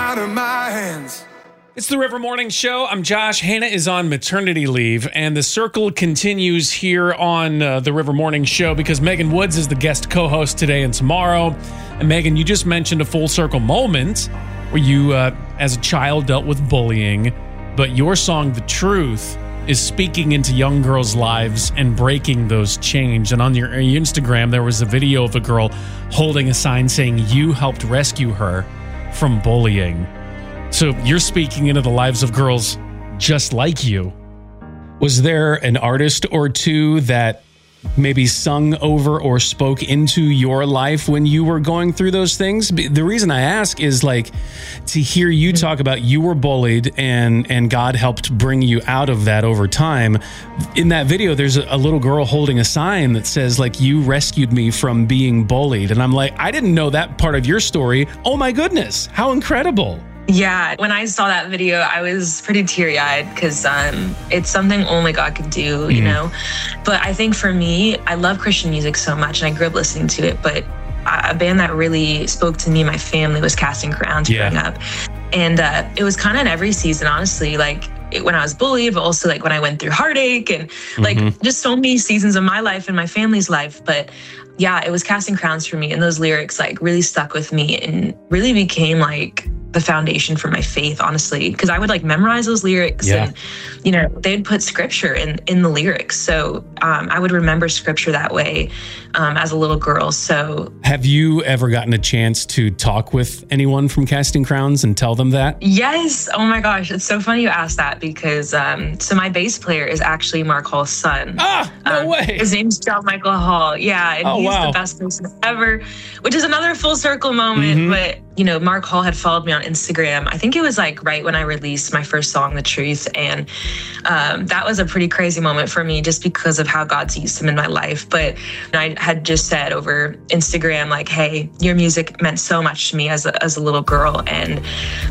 out of my hands. It's the River Morning Show. I'm Josh. Hannah is on maternity leave, and the circle continues here on the River Morning Show because Megan Woods is the guest co-host today and tomorrow. And Megan, you just mentioned a full circle moment where you, as a child, dealt with bullying, but your song, The Truth, is speaking into young girls' lives and breaking those chains. And on your Instagram, there was a video of a girl holding a sign saying you helped rescue her from bullying. So you're speaking into the lives of girls just like you. Was there an artist or two that maybe sung over or spoke into your life when you were going through those things? The reason I ask is like to hear you talk about you were bullied and God helped bring you out of that over time. In that video, there's a little girl holding a sign that says like, you rescued me from being bullied. And I'm like, I didn't know that part of your story. Oh my goodness, how incredible. Yeah, when I saw that video, I was pretty teary-eyed because it's something only God could do, you know? But I think for me, I love Christian music so much, and I grew up listening to it, but a band that really spoke to me and my family was Casting Crowns growing up. And it was kind of in every season, honestly, like when I was bullied, but also like when I went through heartache and like just so many seasons of my life and my family's life. But yeah, it was Casting Crowns for me. And those lyrics like really stuck with me and really became like the foundation for my faith, honestly, because I would like memorize those lyrics and, you know, they'd put scripture in the lyrics. So I would remember scripture that way as a little girl. So have you ever gotten a chance to talk with anyone from Casting Crowns and tell them that? Yes. Oh my gosh. It's so funny you asked that because so my bass player is actually Mark Hall's son. Ah, no way. His name's John Michael Hall. Yeah. And he's the best person ever, which is another full circle moment. But you know, Mark Hall had followed me on Instagram. I think it was like right when I released my first song, The Truth. And that was a pretty crazy moment for me just because of how God's used him in my life. But I had just said over Instagram, like, hey, your music meant so much to me as a little girl. And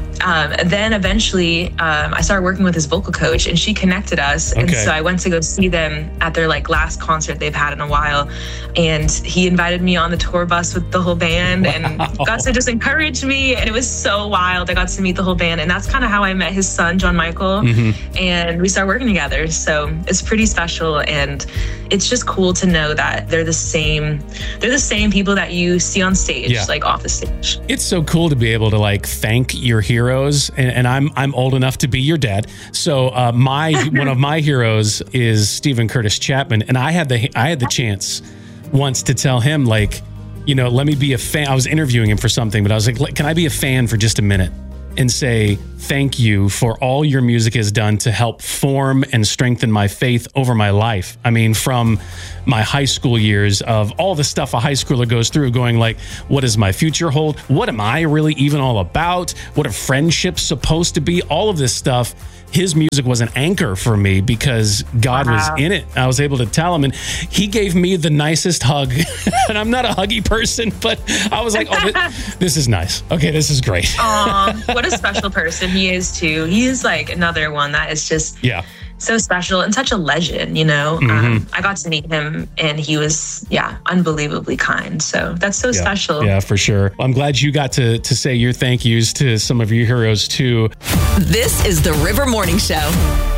then eventually I started working with his vocal coach and she connected us. And so I went to go see them at their like last concert they've had in a while. And he invited me on the tour bus with the whole band and got to just encourage me. And it was so wild. I got to meet the whole band. And that's kind of how I met his son, John Michael. And we started working together. So it's pretty special. And it's just cool to know that they're the same people that you see on stage, like off the stage. It's so cool to be able to like thank your heroes. And I'm old enough to be your dad. So one of my heroes is Stephen Curtis Chapman. And I had the chance once to tell him like, you know, let me be a fan. I was interviewing him for something, but I was like, can I be a fan for just a minute and say thank you for all your music has done to help form and strengthen my faith over my life. I mean, from my high school years of all the stuff a high schooler goes through going like, what does my future hold? What am I really even all about? What are friendships supposed to be? All of this stuff. His music was an anchor for me because God was in it. I was able to tell him, and he gave me the nicest hug. And I'm not a huggy person, but I was like, oh, this is nice. Okay, this is great. Aw, what a special person he is too. He is like another one that is just so special and such a legend, you know? I got to meet him and he was, unbelievably kind. So that's so special. Yeah, for sure. Well, I'm glad you got to say your thank yous to some of your heroes too. This is the River Morning Show.